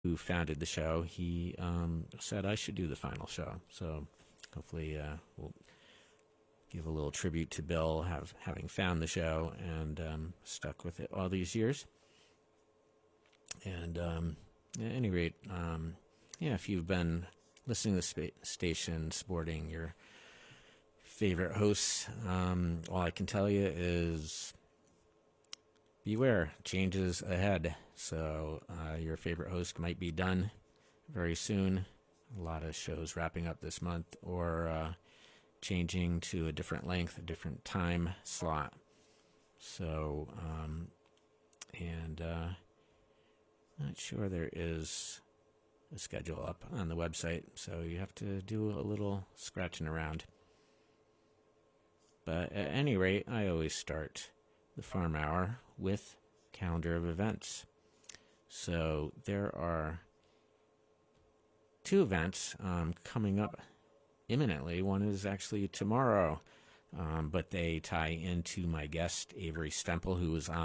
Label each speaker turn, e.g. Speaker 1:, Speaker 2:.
Speaker 1: who founded the show, he said I should do the final show. So hopefully we'll give a little tribute to Bill having found the show and stuck with it all these years. And at any rate, if you've been listening to the station supporting your favorite hosts, all I can tell you is beware, changes ahead. So your favorite host might be done very soon. A lot of shows wrapping up this month or changing to a different length, a different time slot. So, not sure there is a schedule up on the website, so you have to do a little scratching around. But at any rate, I always start the Farm Hour with calendar of events. So there are 2 events coming up imminently. One is actually tomorrow, but they tie into my guest, Avery Stemple, who was on